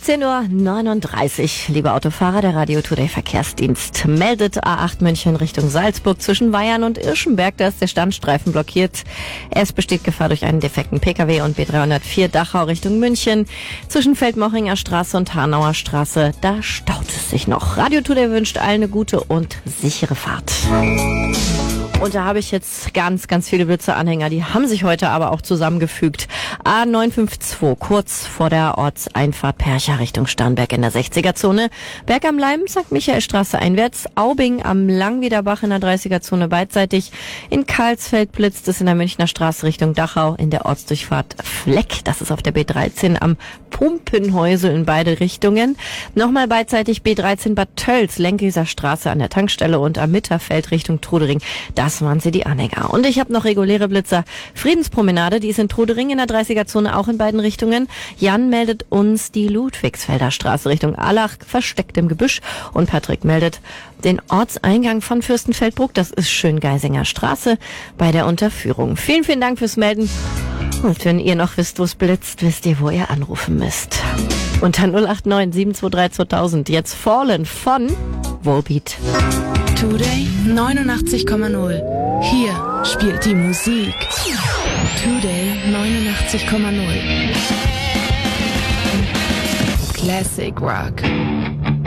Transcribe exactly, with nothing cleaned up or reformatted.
siebzehn Uhr neununddreißig. Liebe Autofahrer, der Radio Today Verkehrsdienst meldet A acht München Richtung Salzburg zwischen Weyern und Irschenberg. Da ist der Standstreifen blockiert. Es besteht Gefahr durch einen defekten Pkw. Und B dreihundertvier Dachau Richtung München zwischen Feldmochinger Straße und Hanauer Straße. Da staut es sich noch. Radio Today wünscht allen eine gute und sichere Fahrt. Und da habe ich jetzt ganz, ganz viele Blitzeranhänger. Die haben sich heute aber auch zusammengefügt. A neun fünf zwei, kurz vor der Ortseinfahrt Percha Richtung Starnberg in der sechziger-Zone. Berg am Leim, Sankt Michaelstraße einwärts. Aubing am Langwiederbach in der dreißiger-Zone beidseitig. In Karlsfeld blitzt es in der Münchner Straße Richtung Dachau in der Ortsdurchfahrt Fleck. Das ist auf der B dreizehn am Pumpenhäusel in beide Richtungen. Nochmal beidseitig B dreizehn Bad Tölz, Lenkiser Straße an der Tankstelle und am Mitterfeld Richtung Trudering. Das waren sie, die Anhänger. Und ich habe noch reguläre Blitzer. Friedenspromenade, die ist in Trudering in der dreißiger-Zone auch in beiden Richtungen. Jan meldet uns die Ludwigsfelder Straße Richtung Allach, versteckt im Gebüsch. Und Patrick meldet den Ortseingang von Fürstenfeldbruck. Das ist Schöngeisinger Straße bei der Unterführung. Vielen, vielen Dank fürs Melden. Und wenn ihr noch wisst, wo es blitzt, wisst ihr, wo ihr anrufen müsst. Unter null acht neun sieben zwei drei zweitausend. Jetzt Fallen von Volbeat. Today neunundachtzig Komma null. Hier spielt die Musik. Today neunundachtzig Komma null. Classic Rock.